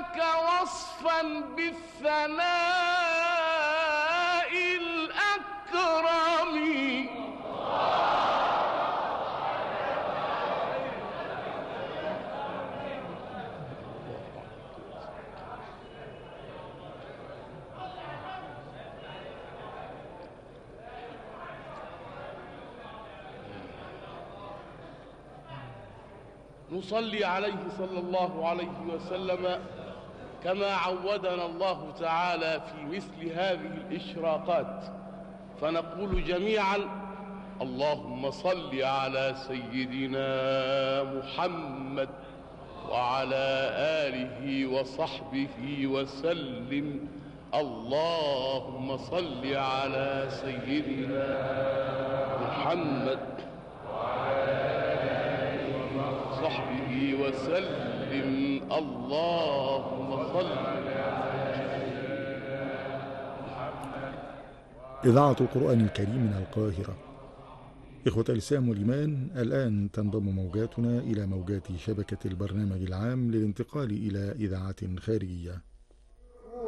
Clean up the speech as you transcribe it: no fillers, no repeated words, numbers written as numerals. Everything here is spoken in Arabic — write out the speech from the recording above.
لك وصفا بالثناء الأكرم. نصلي عليه صلى الله عليه وسلم كما عودنا الله تعالى في مثل هذه الإشراقات، فنقول جميعا: اللهم صل على سيدنا محمد وعلى آله وصحبه وسلم. اللهم صل على سيدنا محمد وصحبه وسلم. اللهم صل إذاعة القرآن الكريم من القاهرة. إخوة الإسلام والإيمان، الآن تنضم موجاتنا إلى موجات شبكة البرنامج العام للانتقال إلى إذاعات خارجية.